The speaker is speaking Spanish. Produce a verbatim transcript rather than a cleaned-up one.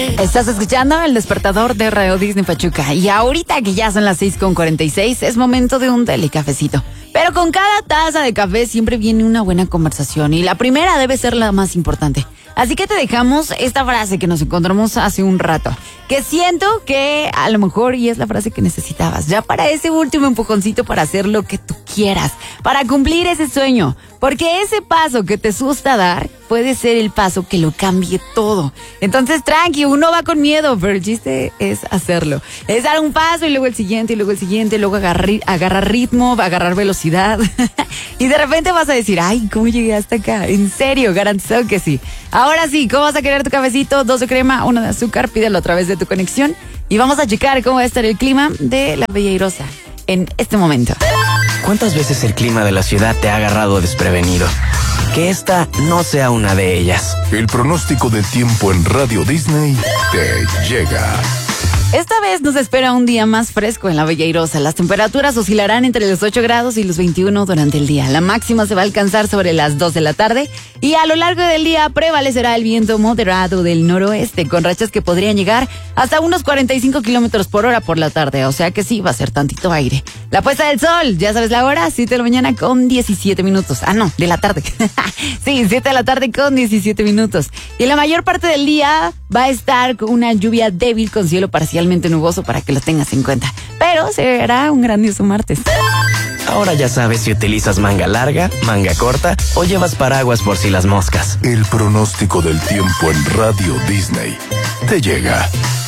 Estás escuchando El Despertador de Radio Disney Pachuca. Y ahorita que ya son las seis con cuarenta y seis, es momento de un delicafecito. Pero con cada taza de café siempre viene una buena conversación. Y la primera debe ser la más importante. Así que te dejamos esta frase que nos encontramos hace un rato. Que siento que a lo mejor y es la frase que necesitabas. Ya para ese último empujoncito para hacer lo que tú quieras. Para cumplir ese sueño. Porque ese paso que te asusta dar puede ser el paso que lo cambie todo. Entonces, tranqui, uno va con miedo, pero el chiste es hacerlo. Es dar un paso y luego el siguiente, y luego el siguiente, luego agarrar, agarrar ritmo, agarrar velocidad. Y de repente vas a decir, ay, ¿cómo llegué hasta acá? En serio, garantizado que sí. Ahora sí, ¿cómo vas a querer tu cafecito? Dos de crema, uno de azúcar, pídelo a través de tu conexión. Y vamos a checar cómo va a estar el clima de la Bella Airosa en este momento. ¿Cuántas veces el clima de la ciudad te ha agarrado desprevenido? Que esta no sea una de ellas. El pronóstico del tiempo en Radio Disney te llega. Esta vez nos espera un día más fresco en la Bella Airosa. Las temperaturas oscilarán entre los ocho grados y los veintiuno durante el día. La máxima se va a alcanzar sobre las dos de la tarde y a lo largo del día prevalecerá el viento moderado del noroeste con rachas que podrían llegar hasta unos cuarenta y cinco kilómetros por hora por la tarde. O sea que sí, va a ser tantito aire. La puesta del sol, ya sabes la hora, siete de la mañana con diecisiete minutos. Ah, no, de la tarde. Sí, siete de la tarde con diecisiete minutos. Y la mayor parte del día va a estar con una lluvia débil con cielo parcial nuboso para que lo tengas en cuenta. Pero será un grandioso martes. Ahora ya sabes si utilizas manga larga, manga corta o llevas paraguas por si las moscas. El pronóstico del tiempo en Radio Disney te llega.